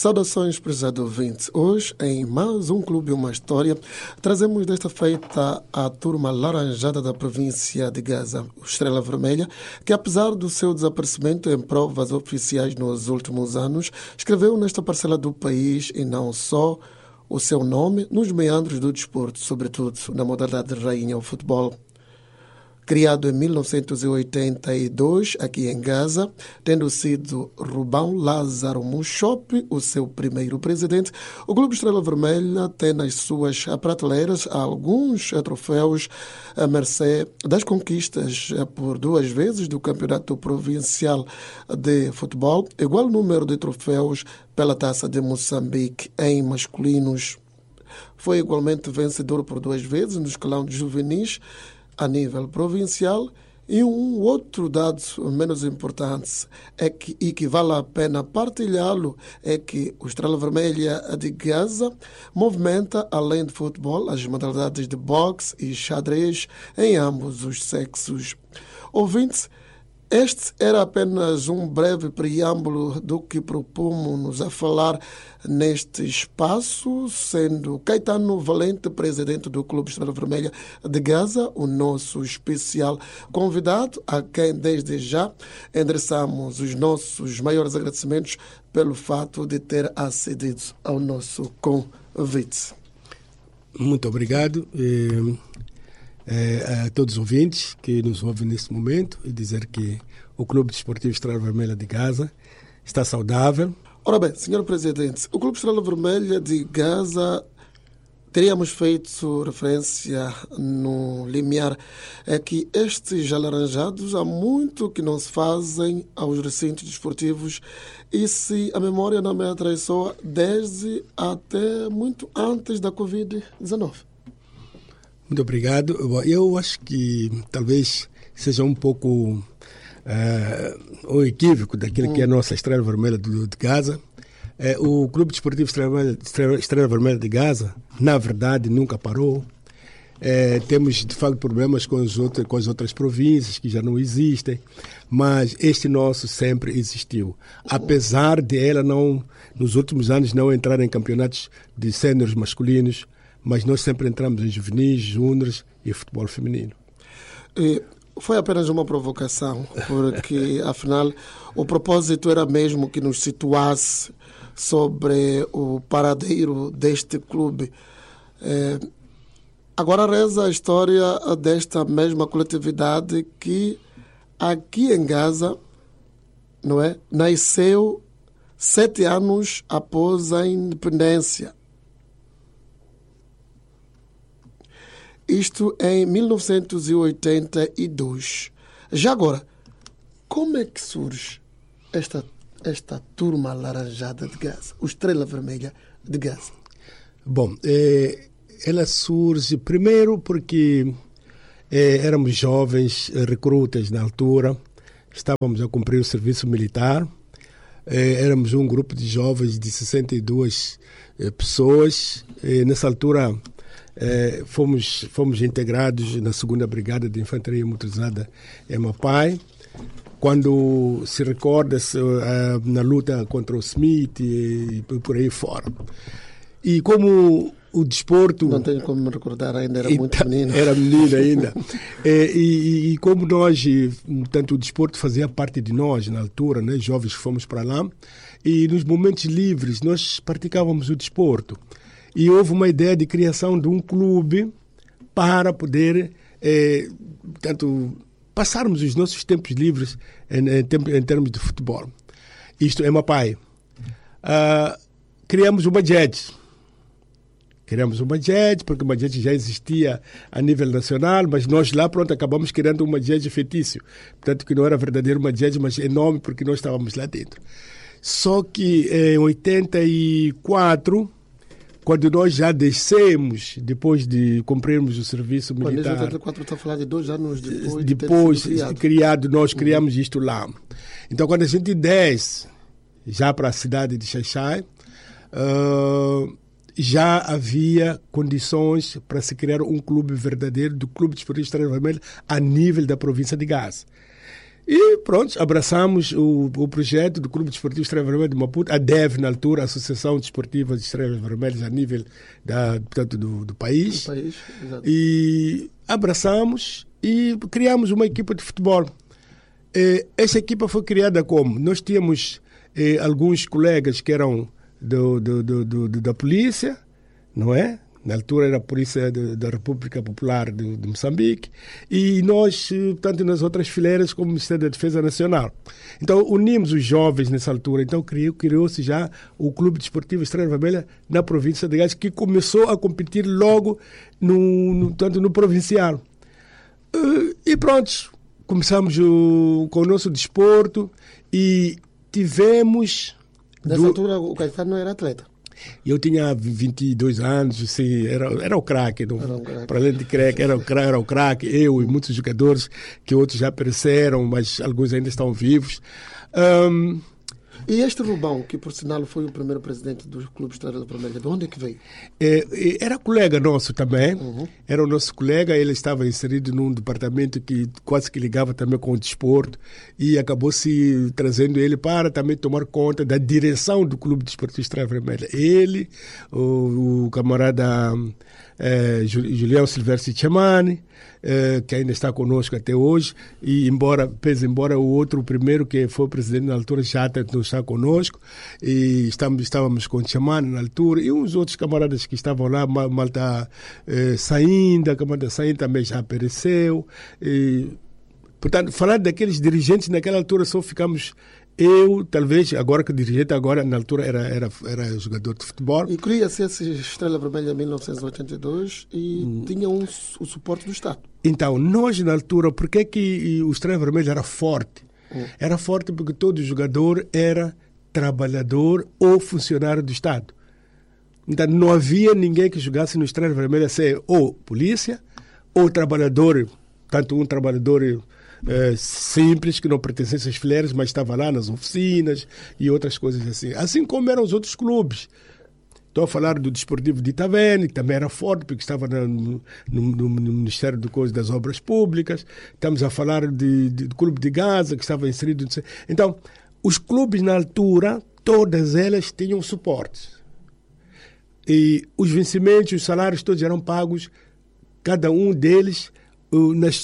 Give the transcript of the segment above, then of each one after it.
Saudações, prezado ouvinte. Hoje, em mais um Clube Uma História, trazemos desta feita a turma laranjada da província de Gaza, o Estrela Vermelha, que apesar do seu desaparecimento em provas oficiais nos últimos anos, escreveu nesta parcela do país e não só o seu nome nos meandros do desporto, sobretudo na modalidade de rainha, o futebol. Criado em 1982, aqui em Gaza, tendo sido Rubão Lázaro Muchope o seu primeiro presidente, o Clube Estrela Vermelha tem nas suas prateleiras alguns troféus à mercê das conquistas por 2 vezes do Campeonato Provincial de Futebol, igual número de troféus pela Taça de Moçambique em masculinos. Foi igualmente vencedor por 2 vezes no escalão de juvenis, a nível provincial, e um outro dado menos importante e que vale a pena partilhá-lo é que o Estrela Vermelha de Gaza movimenta, além de futebol, as modalidades de boxe e xadrez em ambos os sexos. Ouvintes, este era apenas um breve preâmbulo do que propomos-nos a falar neste espaço, sendo Caetano Valente, presidente do Clube Estrela Vermelha de Gaza, o nosso especial convidado, a quem desde já endereçamos os nossos maiores agradecimentos pelo fato de ter acedido ao nosso convite. Muito obrigado. A todos os ouvintes que nos ouvem neste momento e dizer que o Clube Desportivo Estrela Vermelha de Gaza está saudável. Ora bem, Sr. Presidente, o Clube Estrela Vermelha de Gaza, teríamos feito referência no limiar, é que estes alaranjados há muito que não se fazem aos recintos desportivos e, se a memória não me atraiçoa, desde até muito antes da Covid-19. Muito obrigado. Eu acho que talvez seja um pouco um equívoco daquilo que é a nossa Estrela Vermelha de Gaza. O Clube Desportivo Estrela Vermelha de Gaza, na verdade, nunca parou. Temos, de facto, problemas com as outras províncias que já não existem, mas este nosso sempre existiu. Apesar de ela não, nos últimos anos, não entrar em campeonatos de séniores masculinos, mas nós sempre entramos em juvenis, júniores e futebol feminino. Foi apenas uma provocação, porque, afinal, o propósito era mesmo que nos situasse sobre o paradeiro deste clube. Agora reza a história desta mesma coletividade que, aqui em Gaza, não é, nasceu 7 anos após a independência. Isto em 1982. Já agora, como é que surge esta turma alaranjada de Gaza, o Estrela Vermelha de Gaza? Bom, ela surge primeiro porque éramos jovens recrutas na altura, estávamos a cumprir o serviço militar, éramos um grupo de jovens de 62 pessoas, nessa altura fomos integrados na 2ª Brigada de Infantaria Motorizada em Mapai, quando se recorda-se na luta contra o Smith e por aí fora. E como o desporto... Não tenho como me recordar, ainda era muito menino. Era menino ainda. E como nós, tanto o desporto fazia parte de nós na altura, né, jovens que fomos para lá, e nos momentos livres nós praticávamos o desporto. E houve uma ideia de criação de um clube para poder, passarmos os nossos tempos livres em termos de futebol. Isto é Mapai. Criamos uma JED. Porque uma JED já existia a nível nacional, mas nós lá, acabamos criando uma JED fetício. Portanto, que não era verdadeiro uma JED, mas enorme, porque nós estávamos lá dentro. Só que em 84... quando nós já descemos, depois de cumprirmos o serviço militar... Quando 84 está a falar de 2 anos depois de ter criado, nós criamos isto lá. Então, quando a gente desce já para a cidade de Xai-Xai, já havia condições para se criar um clube verdadeiro do Clube Desportivo Estrela Vermelha a nível da província de Gaza. E pronto, abraçamos o projeto do Clube Desportivo Estrela Vermelha de Maputo, a DEV na altura, a Associação Desportiva de Estrelas Vermelhas a nível portanto, do país. Exato. E abraçamos e criamos uma equipa de futebol. Essa equipa foi criada como? Nós tínhamos alguns colegas que eram da polícia, não é? Na altura era a Polícia da República Popular de Moçambique, e nós, portanto, nas outras fileiras, como o Ministério da Defesa Nacional. Então, unimos os jovens nessa altura. Então, criou-se já o Clube Desportivo Estrela Vermelha na província de Gaza, que começou a competir logo no provincial. E pronto, começamos com o nosso desporto e tivemos... Nessa altura, o Caetano era atleta. Eu tinha 22 anos, assim, era o craque. Para além de craque, era o craque. Eu e muitos jogadores que outros já pereceram, mas alguns ainda estão vivos. E este Rubão, que por sinal foi o primeiro presidente do Clube Estrela Vermelha, de onde é que veio? Era colega nosso também, Uhum. Era o nosso colega, ele estava inserido num departamento que quase que ligava também com o desporto, e acabou-se trazendo ele para também tomar conta da direção do Clube Desportivo Estrela Vermelha. Ele, o camarada Julião Silvestre Chamani, que ainda está conosco até hoje, e embora o outro, o primeiro que foi presidente na altura, já não está conosco, e estávamos com o Chamani na altura, e uns outros camaradas que estavam lá, Malta Sainda, camarada Sainda também já apareceu. Portanto, falar daqueles dirigentes naquela altura só ficamos... Eu, talvez, agora que dirigente, na altura era jogador de futebol. E cria-se essa Estrela Vermelha em 1982 e tinha o suporte do Estado. Então, nós na altura, por que o Estrela Vermelha era forte? Era forte porque todo jogador era trabalhador ou funcionário do Estado. Então, não havia ninguém que jogasse no Estrela Vermelha ser ou polícia ou trabalhador, tanto um trabalhador... simples, que não pertencesse às fileiras, mas estava lá nas oficinas e outras coisas assim. Assim como eram os outros clubes. Estou a falar do Desportivo de Itavene, que também era forte, porque estava no Ministério das Obras Públicas. Estamos a falar do Clube de Gaza, que estava inserido. Então, os clubes na altura, todas elas tinham suporte. E os vencimentos, os salários todos eram pagos, cada um deles... nas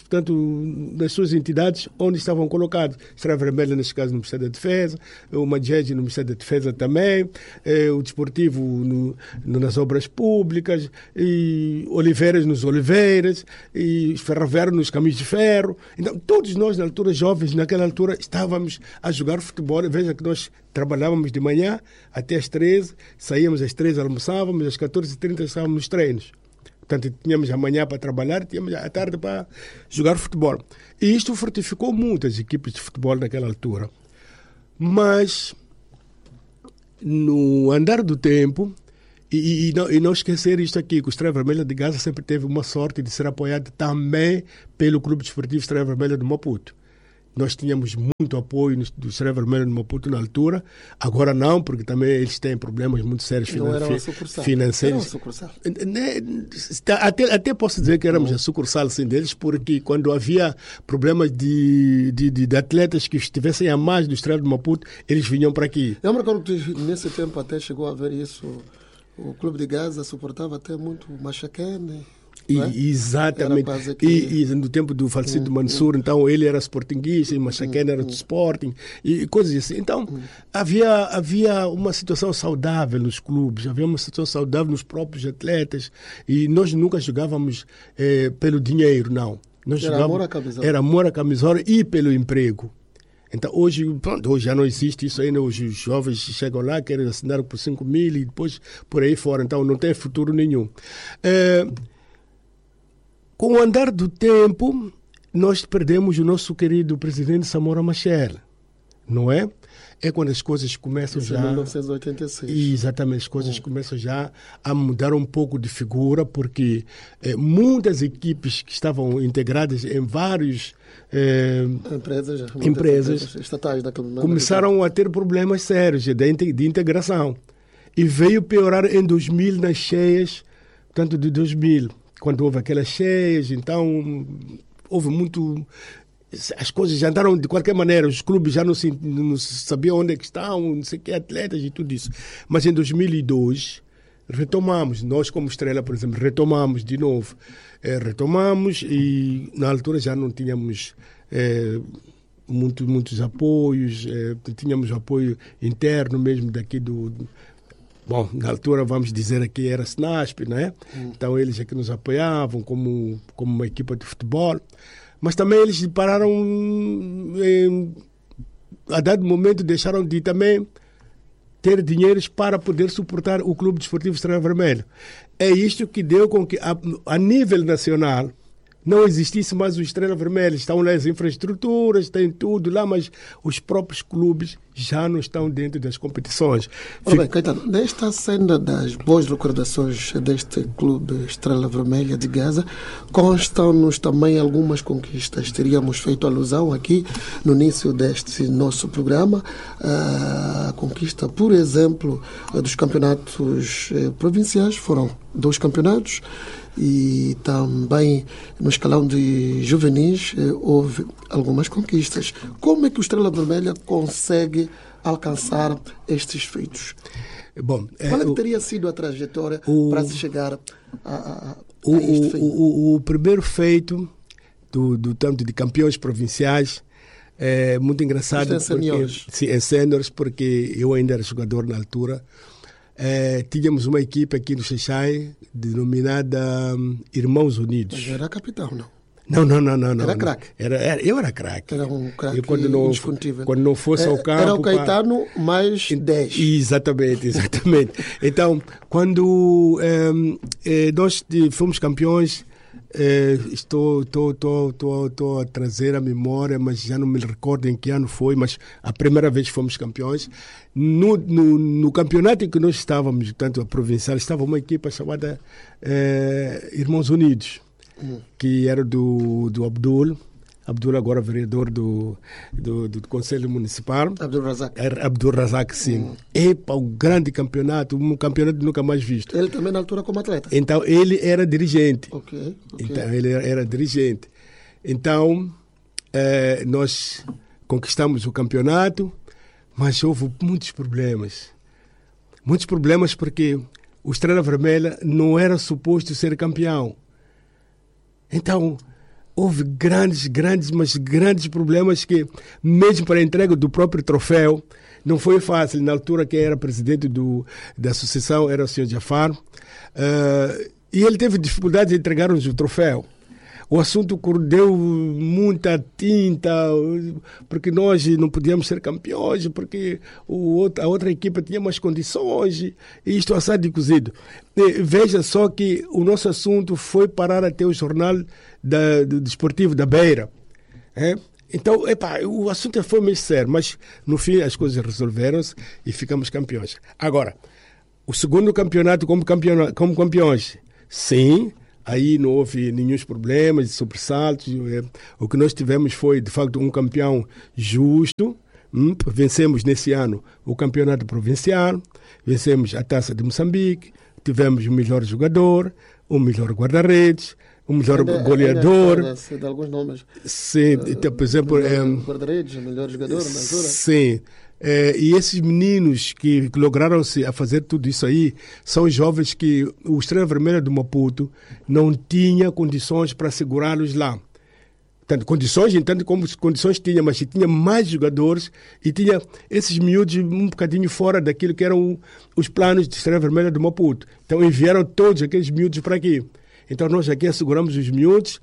suas entidades onde estavam colocados. Estrela Vermelha, neste caso, no Ministério da Defesa, o Madjed no Ministério da Defesa também, o Desportivo nas Obras Públicas, e Oliveiras nos Oliveiras, e Ferroviário nos Caminhos de Ferro. Então, todos nós, na altura, jovens, naquela altura, estávamos a jogar futebol. Veja que nós trabalhávamos de manhã até às 13, saíamos às 13, almoçávamos, às 14h30 estávamos nos treinos. Portanto, tínhamos a manhã para trabalhar, tínhamos a tarde para jogar futebol. E isto fortificou muito as equipes de futebol naquela altura. Mas, no andar do tempo, e não esquecer isto aqui, que o Estrela Vermelha de Gaza sempre teve uma sorte de ser apoiado também pelo Clube Desportivo Estrela Vermelha de Maputo. Nós tínhamos muito apoio do Estrela Vermelha de Maputo na altura, agora não, porque também eles têm problemas muito sérios financeiros. Era uma sucursal. Até posso dizer que éramos a sucursal sim, deles, porque quando havia problemas de atletas que estivessem a mais do Estrela de Maputo, eles vinham para aqui. Eu me recordo que nesse tempo até chegou a ver isso, o Clube de Gaza suportava até muito Machacane. Exatamente. E no tempo do falecido Mansur, então ele era sportinguista, e Machacane era do Sporting, e coisas assim. Então, havia uma situação saudável nos clubes, havia uma situação saudável nos próprios atletas, e nós nunca jogávamos pelo dinheiro, não. Era amor à camisola. Era amor à camisola e pelo emprego. Então, hoje já não existe isso ainda. Os jovens chegam lá, querem assinar por 5 mil e depois por aí fora. Então, não tem futuro nenhum. Com o andar do tempo, nós perdemos o nosso querido presidente Samora Machel, não é? É quando as coisas começam já... Em 1986. Exatamente, as coisas começam já a mudar um pouco de figura, porque muitas equipes que estavam integradas em vários... empresas estatais começaram a ter problemas sérios de integração. E veio piorar em 2000, nas cheias, tanto de 2000... Quando houve aquelas cheias, então houve muito... as coisas já andaram de qualquer maneira, os clubes já não sabiam onde é que estão, não sei que, atletas e tudo isso. Mas em 2002, retomamos, nós como Estrela, por exemplo, retomamos de novo. Retomamos e na altura já não tínhamos muitos apoios, tínhamos apoio interno mesmo daqui Bom, na altura vamos dizer aqui era SNASP, né? Então eles é que nos apoiavam como uma equipa de futebol. Mas também eles pararam, a dado momento, deixaram de também ter dinheiros para poder suportar o Clube Desportivo Estrela Vermelha. É isto que deu com que, a nível nacional, não existisse mais o Estrela Vermelha. Estão lá as infraestruturas, tem tudo lá, mas os próprios clubes já não estão dentro das competições. Bem, Caetano, nesta senda das boas recordações deste clube Estrela Vermelha de Gaza, constam-nos também algumas conquistas. Teríamos feito alusão aqui no início deste nosso programa, a conquista, por exemplo, dos campeonatos provinciais. Foram 2 campeonatos. E também no escalão de juvenis houve algumas conquistas. Como é que o Estrela Vermelha consegue alcançar estes feitos? Bom, qual é que teria sido a trajetória para se chegar a este feito? O primeiro feito do tanto de campeões provinciais é muito engraçado. Em seniors, porque eu ainda era jogador na altura. Tínhamos uma equipe aqui no Xaixai denominada Irmãos Unidos. Mas era capitão, não? Não. Era craque? Eu era craque. Era um craque indiscutível. Quando não fosse ao campo... Era o Caetano mais 10. Exatamente. Então, quando nós fomos campeões, estou a trazer a memória, mas já não me recordo em que ano foi, mas a primeira vez que fomos campeões. No campeonato em que nós estávamos, tanto a provincial, estava uma equipa chamada Irmãos Unidos, que era do Abdul, agora vereador do Conselho Municipal. Abdul Razak, sim. Epa, um grande campeonato, um campeonato nunca mais visto. Ele também na altura como atleta? Então, ele era dirigente. Ok. Então, ele era dirigente. Então, nós conquistamos o campeonato, mas houve muitos problemas. Muitos problemas porque o Estrela Vermelha não era suposto ser campeão. Então, houve grandes problemas que, mesmo para a entrega do próprio troféu, não foi fácil. Na altura, quem era presidente da associação era o Sr. Jafar, e ele teve dificuldade de entregar-nos o troféu. O assunto deu muita tinta, porque nós não podíamos ser campeões, porque a outra equipa tinha mais condições, e isto assado e cozido. Veja só que o nosso assunto foi parar até o jornal do Desportivo da Beira. Então, o assunto foi meio sério, mas no fim as coisas resolveram-se e ficamos campeões. Agora, o segundo campeonato como campeões, sim. Aí não houve nenhum problemas, sobressaltos. O que nós tivemos foi, de facto, um campeão justo. Vencemos nesse ano o campeonato provincial, vencemos a Taça de Moçambique, tivemos o melhor jogador, o melhor guarda-redes, o melhor goleador. De alguns nomes. Sim, então, por exemplo... Guarda-redes, o melhor jogador na altura. Sim. E esses meninos que lograram-se a fazer tudo isso aí são jovens que o Estrela Vermelha do Maputo não tinha condições para segurá-los lá. Tanto como condições tinha, mas tinha mais jogadores e tinha esses miúdos um bocadinho fora daquilo que eram os planos de Estrela Vermelha do Maputo. Então enviaram todos aqueles miúdos para aqui. Então nós aqui asseguramos os miúdos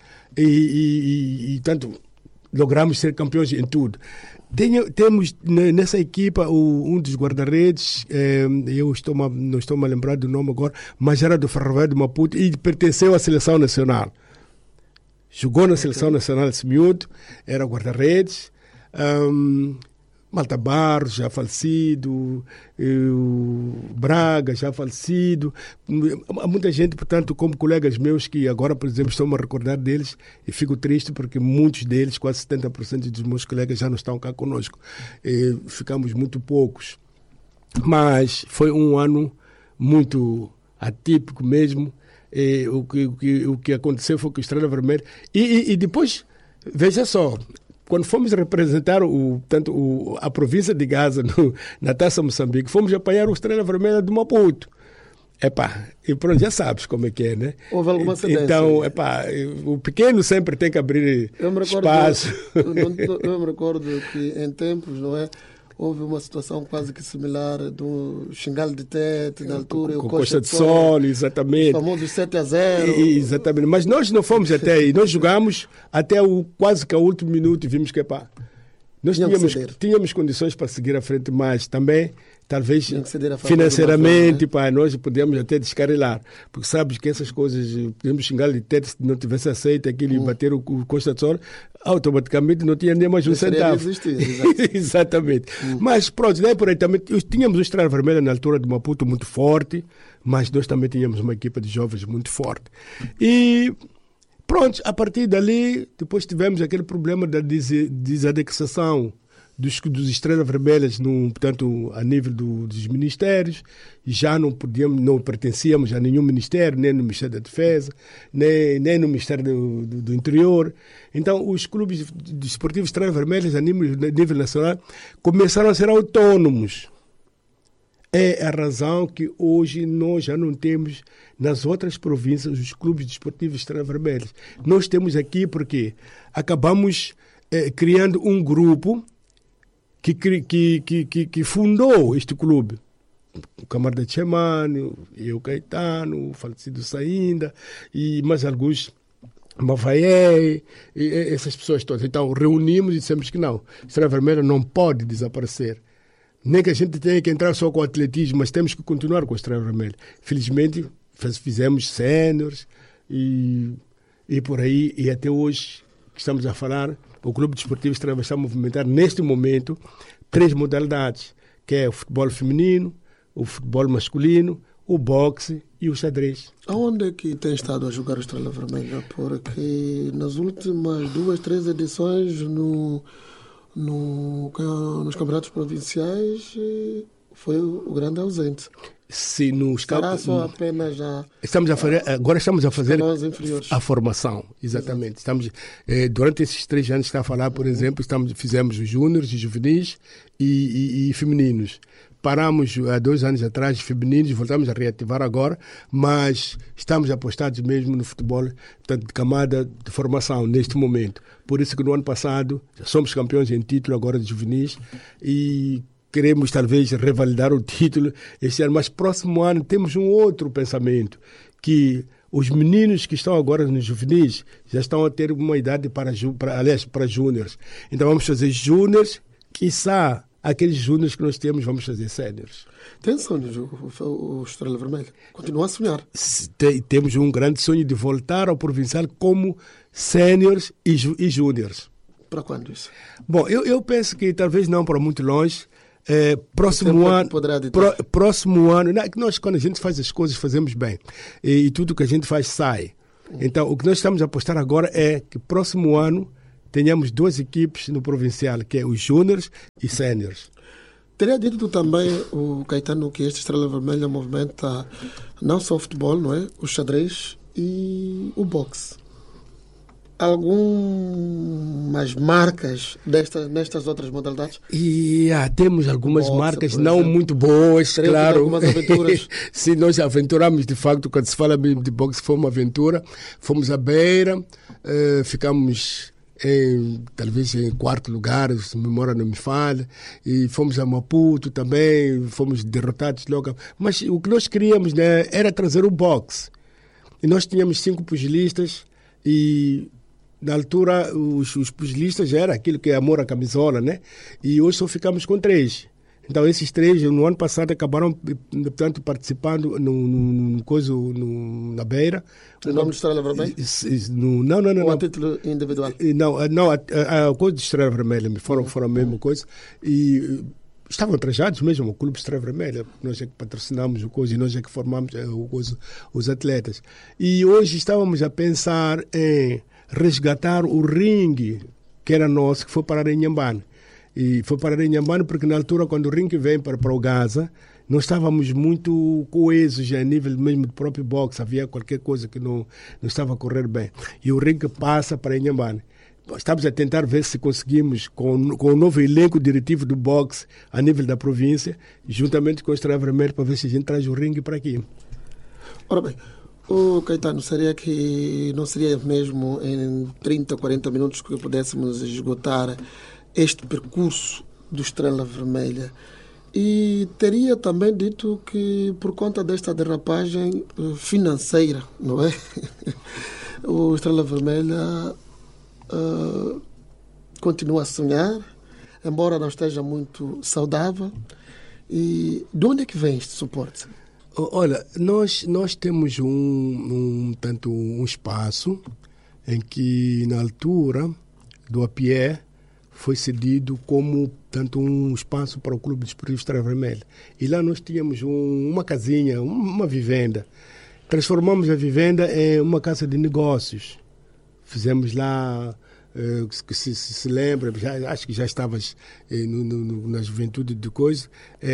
e tanto logramos ser campeões em tudo. Temos nessa equipa um dos guarda-redes, não estou a lembrar do nome agora, mas era do Ferroviário de Maputo e pertenceu à Seleção Nacional. Jogou na Seleção Nacional esse miúdo, era guarda-redes. Malta Barros, já falecido, Braga, já falecido. Há muita gente, portanto, como colegas meus, que agora, por exemplo, estou-me a recordar deles e fico triste porque muitos deles, quase 70% dos meus colegas, já não estão cá conosco. Ficamos muito poucos. Mas foi um ano muito atípico mesmo. O que aconteceu foi que o Estrela Vermelha... E depois, veja só... quando fomos representar a província de Gaza na Taça Moçambique, fomos apanhar o Estrela Vermelha do Maputo. E pronto, já sabes como é que é, né? Houve alguma cedência? Então, o pequeno sempre tem que abrir espaço. Eu me recordo que em tempos, não é? Houve uma situação quase que similar do Xingal de Tete, na altura, com o Costa de Sol, exatamente. Os famosos 7-0. Exatamente, mas nós não fomos até aí, nós jogamos até quase que ao último minuto e vimos que, nós tínhamos condições para seguir à frente, mas também, talvez, financeiramente, nós podemos até descarrilar. Porque sabes que essas coisas, podemos xingar de teto, se não tivesse aceito aquilo e bater o Costa de Sol, automaticamente não tinha nem mais um centavo. Exatamente. Mas pronto, daí por aí também, tínhamos o Estrela Vermelha na altura de Maputo muito forte, mas nós também tínhamos uma equipa de jovens muito forte. E pronto, a partir dali, depois tivemos aquele problema da desanexação dos Estrelas Vermelhas, portanto, a nível dos ministérios, e já não pertencíamos a nenhum ministério, nem no Ministério da Defesa, nem no Ministério do Interior. Então, os clubes desportivos Estrelas Vermelhas, a nível nacional, começaram a ser autônomos. É a razão que hoje nós já não temos nas outras províncias os clubes desportivos Estrelas Vermelhas. Nós temos aqui porque acabamos criando um grupo que fundou este clube. O camarada Chemane, eu Caetano, o falecido Sainda, e mais alguns, Mavaé, e essas pessoas todas. Então reunimos e dissemos que não, Estrela Vermelha não pode desaparecer. Nem que a gente tenha que entrar só com o atletismo, mas temos que continuar com a Estrela Vermelha. Felizmente fizemos séniores e por aí, e até hoje que estamos a falar, o Clube Desportivo Estrela está a movimentar neste momento 3 modalidades, que é o futebol feminino, o futebol masculino, o boxe e o xadrez. Aonde é que tem estado a jogar o Estrela Vermelha? Porque nas últimas 2, 3 edições nos campeonatos provinciais foi o grande ausente. Se será só apenas agora estamos a fazer a formação, exatamente. Estamos, durante esses 3 anos que está a falar, por exemplo, fizemos os júniores e juvenis e femininos. Paramos há 2 anos atrás femininos, voltamos a reativar agora, mas estamos apostados mesmo no futebol, portanto, de camada de formação neste momento. Por isso que no ano passado somos campeões em título agora de juvenis e queremos talvez revalidar o título este ano, mas próximo ano temos um outro pensamento, que os meninos que estão agora nos juvenis já estão a ter uma idade para júniores. Então vamos fazer júniores, quiçá aqueles júniores que nós temos, vamos fazer séniores. Tem sonho o Estrela Vermelha? Continua a sonhar? Temos um grande sonho de voltar ao provincial como séniores e júniores. Para quando isso? Bom, eu penso que talvez não para muito longe. Próximo ano, nós quando a gente faz as coisas fazemos bem e tudo que a gente faz sai. Então o que nós estamos a apostar agora é que próximo ano tenhamos 2 equipes no provincial, que é os júniores e séniores. Teria dito também, o Caetano, que este Estrela Vermelha movimenta não só o futebol, não é? O xadrez e o boxe. Algumas marcas nestas outras modalidades? Temos algumas marcas não muito boas, claro. Algumas aventuras. Sim, nós aventuramos, de facto, quando se fala de boxe, foi uma aventura. Fomos à Beira, ficamos talvez em 4º lugar, se a memória não me falha, e fomos a Maputo também, fomos derrotados logo. Mas o que nós queríamos, né, era trazer o boxe. E nós tínhamos 5 pugilistas e na altura os pugilistas era aquilo que é amor à camisola, né? E hoje só ficamos com 3. Então esses 3 no ano passado acabaram, portanto, participando na Beira. O nome de Estrela Vermelha? Não. Ou a título individual? Não, a coisa de Estrela Vermelha, foram a mesma coisa. E estavam trajados mesmo, o Clube Estrela Vermelha. Nós é que patrocinamos o coisa e nós é que formamos os atletas. E hoje estávamos a pensar em resgatar o ringue que era nosso, que foi para Inhambane. E foi para Inhambane porque na altura, quando o ringue vem para o Gaza, nós estávamos muito coesos a nível mesmo do próprio boxe, havia qualquer coisa que não estava a correr bem. E o ringue passa para Inhambane. estamos a tentar ver se conseguimos, com o novo elenco diretivo do boxe a nível da província, juntamente com o Estrela Vermelha, para ver se a gente traz o ringue para aqui. Ora bem, Caetano, não seria mesmo em 30, 40 minutos que pudéssemos esgotar este percurso do Estrela Vermelha? E teria também dito que por conta desta derrapagem financeira, não é? O Estrela Vermelha continua a sonhar, embora não esteja muito saudável. E de onde é que vem este suporte? Olha, nós temos um espaço em que, na altura do APIE, foi cedido como um espaço para o Clube Desportivo Estrela Vermelha. E lá nós tínhamos uma casinha, uma vivenda. Transformamos a vivenda em uma casa de negócios. Fizemos lá, que se lembra, acho que já estavas na juventude de coisa,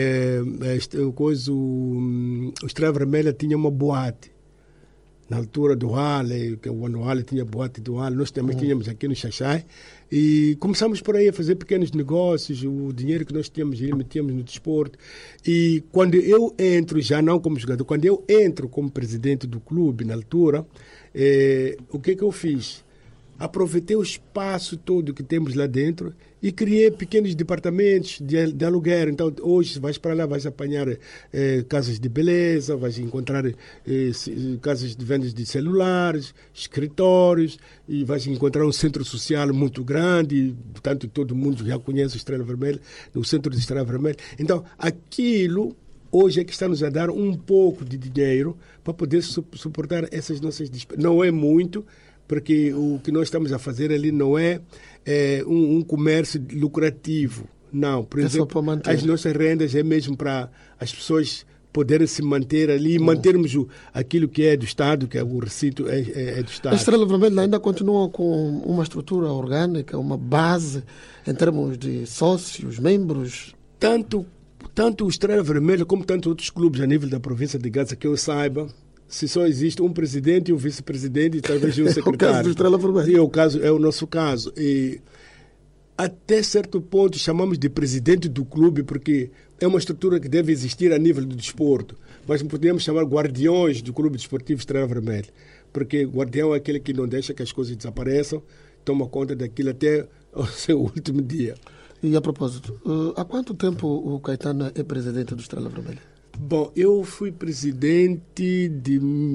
o Estrela Vermelha tinha uma boate. Na altura do Hale, quando o Hale tinha boate do Hale, nós também tínhamos aqui no Xaxai. E começamos por aí a fazer pequenos negócios, o dinheiro que nós tínhamos metíamos no desporto. E quando eu entro, já não como jogador, quando eu entro como presidente do clube na altura, o que eu fiz? Aproveitei o espaço todo que temos lá dentro e criei pequenos departamentos de aluguer. Então, hoje, vais para lá, vais apanhar casas de beleza, vais encontrar casas de vendas de celulares, escritórios, e vais encontrar um centro social muito grande, portanto, todo mundo já conhece o Estrela Vermelha, o centro de Estrela Vermelha. Então, aquilo hoje é que está-nos a dar um pouco de dinheiro para poder suportar essas nossas despesas. Não é muito, porque o que nós estamos a fazer ali não é um comércio lucrativo. Não, por exemplo, as nossas rendas é mesmo para as pessoas poderem se manter ali e mantermos aquilo que é do Estado, que é o recinto é do Estado. A Estrela Vermelha ainda continua com uma estrutura orgânica, uma base em termos de sócios, membros? Tanto o Estrela Vermelha como tantos outros clubes a nível da província de Gaza, que eu saiba, se só existe um presidente e um vice-presidente e talvez um secretário. O caso do Estrela Vermelha. É o nosso caso. E até certo ponto chamamos de presidente do clube porque é uma estrutura que deve existir a nível do desporto. Mas podemos chamar guardiões do Clube Desportivo Estrela Vermelha, porque guardião é aquele que não deixa que as coisas desapareçam, toma conta daquilo até o seu último dia. E a propósito, há quanto tempo o Caetano é presidente do Estrela Vermelha? Bom, eu fui presidente de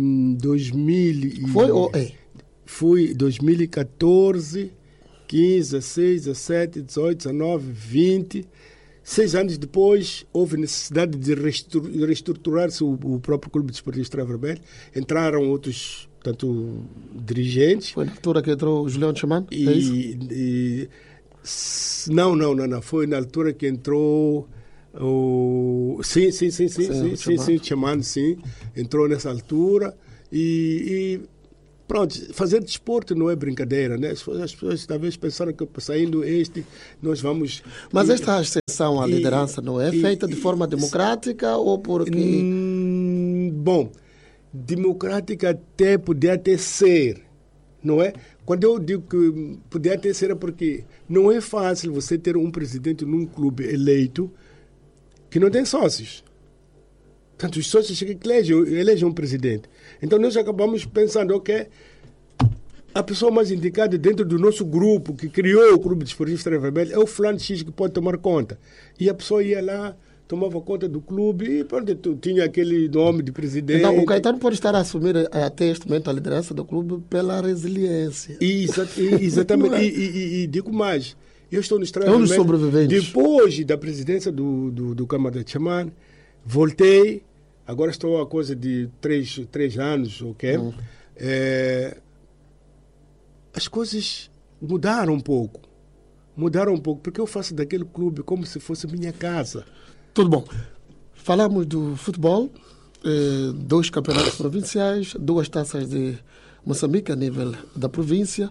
2000 Foi ou é? Fui 2014, 15, 16, 17, 18, 19, 20. 6 anos depois, houve necessidade de reestruturar-se o próprio Clube Desportivo Estrela Vermelha. Entraram outros, tanto dirigentes. Foi na altura que entrou o Julião Chamando? É isso? Não. Foi na altura que entrou Sim, chamando, sim. Entrou nessa altura e pronto, fazer desporto não é brincadeira, né? As pessoas talvez pensaram que saindo nós vamos... Mas esta ascensão à liderança não é feita de forma democrática ou porque... Bom, democrática podia até ser, não é? Quando eu digo que podia até ser é porque não é fácil você ter um presidente num clube eleito que não tem sócios. Portanto, os sócios que elegem um presidente. Então, nós acabamos pensando, ok, a pessoa mais indicada dentro do nosso grupo, que criou o Clube Desportivo Estrela Vermelha, é o fulano X que pode tomar conta. E a pessoa ia lá, tomava conta do clube e pronto, tinha aquele nome de presidente. Então, o Caetano pode estar a assumir até este momento a liderança do clube pela resiliência. Exatamente. E digo mais, eu estou no Estrela Vermelha. É um dos sobreviventes. Depois da presidência do Câmara de Chamar, voltei, agora estou a coisa de 3 anos, ok? As coisas mudaram um pouco, porque eu faço daquele clube como se fosse minha casa. Tudo bom. Falamos do futebol, 2 campeonatos provinciais, 2 taças de Moçambique a nível da província,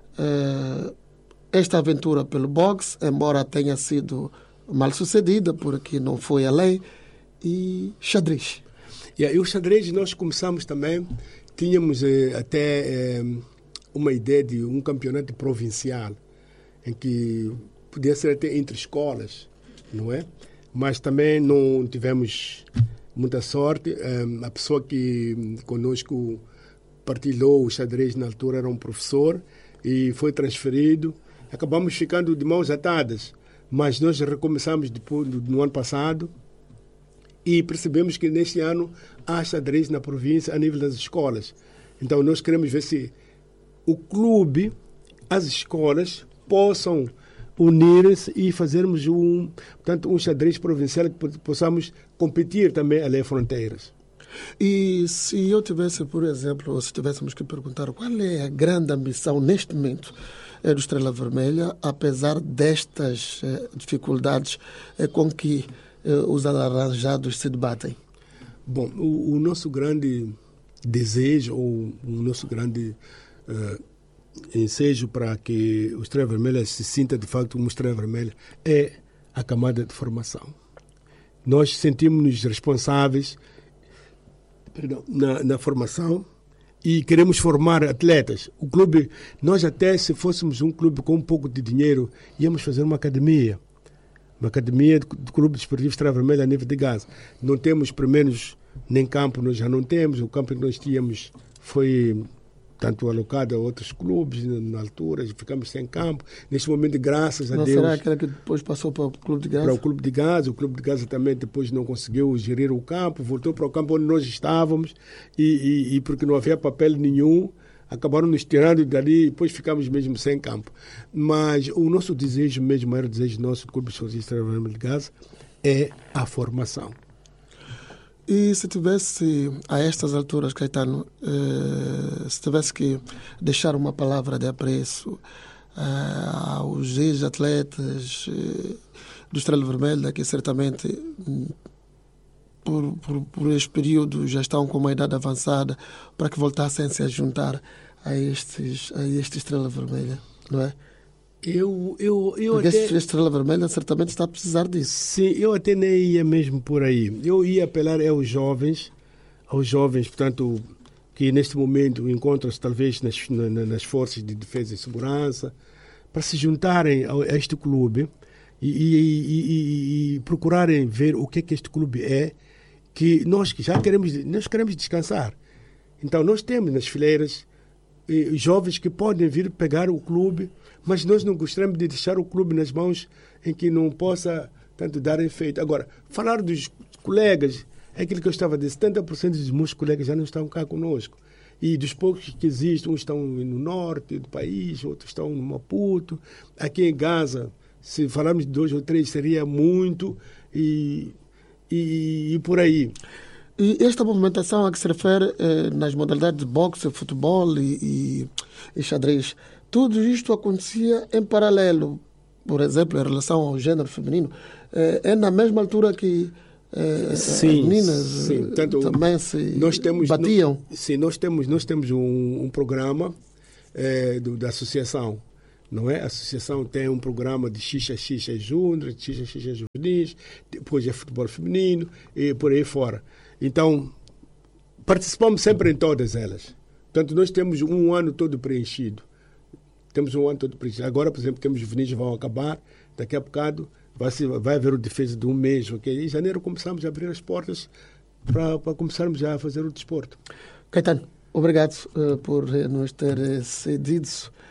esta aventura pelo boxe, embora tenha sido mal sucedida, porque não foi além, e xadrez. E o xadrez nós começamos também, tínhamos até uma ideia de um campeonato provincial, em que podia ser até entre escolas, não é? Mas também não tivemos muita sorte. A pessoa que conosco partilhou o xadrez na altura era um professor e foi transferido. Acabamos ficando de mãos atadas, mas nós recomeçamos depois, no ano passado, e percebemos que neste ano há xadrez na província a nível das escolas. Então nós queremos ver se o clube, as escolas possam unir-se e fazermos um xadrez provincial que possamos competir também além de fronteiras. E se eu tivesse, por exemplo, ou se tivéssemos que perguntar qual é a grande ambição neste momento do Estrela Vermelha, apesar destas dificuldades com que os alaranjados se debatem? Bom, o nosso grande desejo, ou o nosso grande ensejo para que o Estrela Vermelha se sinta de facto uma Estrela Vermelha é a camada de formação. Nós sentimos-nos responsáveis na formação e queremos formar atletas. O clube, nós até se fôssemos um clube com um pouco de dinheiro, íamos fazer uma academia do Clube Desportivo Estrela Vermelha a nível de Gaza. Não temos, pelo menos, nem campo, nós já não temos. O campo que nós tínhamos foi tanto alocado a outros clubes na altura, ficamos sem campo. Neste momento, graças a Deus... Será aquela que depois passou para o Clube de Gaza? Para o Clube de Gaza. O Clube de Gaza também depois não conseguiu gerir o campo, voltou para o campo onde nós estávamos e porque não havia papel nenhum, acabaram nos tirando dali e depois ficamos mesmo sem campo. Mas o nosso desejo mesmo, o maior desejo nosso do Clube de Estrela Vermelha de Gaza é a formação. E se tivesse, a estas alturas, Caetano, se tivesse que deixar uma palavra de apreço aos ex-atletas do Estrela Vermelha, que certamente por este período já estão com uma idade avançada, para que voltassem-se a juntar a este Estrela Vermelha, não é? Porque até... a Estrela Vermelha certamente está a precisar disso. Sim, eu até nem ia mesmo por aí. Eu ia apelar aos jovens, portanto, que neste momento encontram-se talvez nas forças de defesa e segurança, para se juntarem a este clube e procurarem ver o que é que este clube é, que nós queremos descansar. Então, nós temos nas fileiras jovens que podem vir pegar o clube, mas nós não gostaríamos de deixar o clube nas mãos em que não possa tanto dar efeito. Agora, falar dos colegas, é aquilo que eu estava a dizer, 70% dos meus colegas já não estão cá conosco. E dos poucos que existem, uns estão no norte do país, outros estão no Maputo. Aqui em Gaza, se falarmos de 2 ou 3, seria muito, e por aí. E esta movimentação a que se refere nas modalidades de boxe, futebol e xadrez, tudo isto acontecia em paralelo, por exemplo, em relação ao género feminino. É na mesma altura que as meninas também se batiam? Sim, nós temos um programa da associação, não é? A associação tem um programa de xixa júnior, xixa juvenis, depois é futebol feminino e por aí fora. Então, participamos sempre em todas elas. Portanto, nós temos um ano todo preenchido. Agora, por exemplo, temos os juvenis que vão acabar, daqui a bocado vai haver o defesa de um mês. Okay? Em janeiro começamos a abrir as portas para começarmos já a fazer o desporto. Caetano, obrigado por nos ter cedido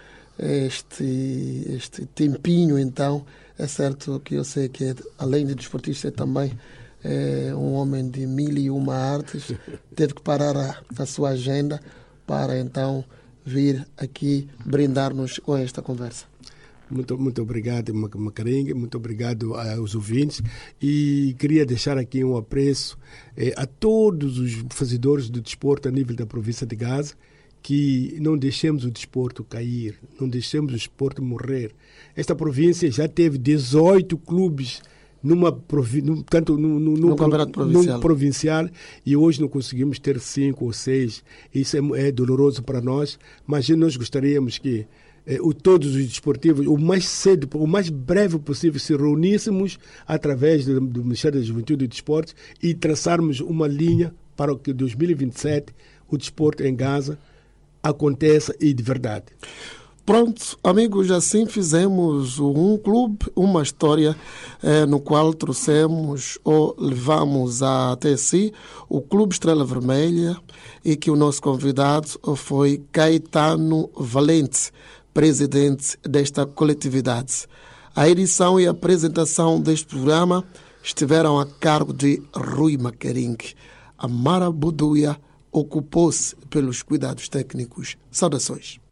este tempinho, então. É certo que eu sei que, além de desportista, é também um homem de 1001 artes. Teve que parar a sua agenda para, então, vir aqui brindar-nos com esta conversa. Muito obrigado, Macarengue, muito obrigado aos ouvintes, e queria deixar aqui um apreço a todos os fazedores do desporto a nível da província de Gaza, que não deixemos o desporto cair, não deixemos o desporto morrer. Esta província já teve 18 clubes num campeonato provincial, e hoje não conseguimos ter 5 ou 6. Isso é doloroso para nós, mas nós gostaríamos que todos os desportivos, o mais breve possível, se reuníssemos através do Ministério da Juventude e Desportos e traçarmos uma linha para que em 2027 o desporto em Gaza aconteça e de verdade. Pronto, amigos, assim fizemos um clube, uma história no qual trouxemos ou levamos até si o Clube Estrela Vermelha e que o nosso convidado foi Caetano Valente, presidente desta coletividade. A edição e a apresentação deste programa estiveram a cargo de Rui Macaring. A Mara Buduia ocupou-se pelos cuidados técnicos. Saudações.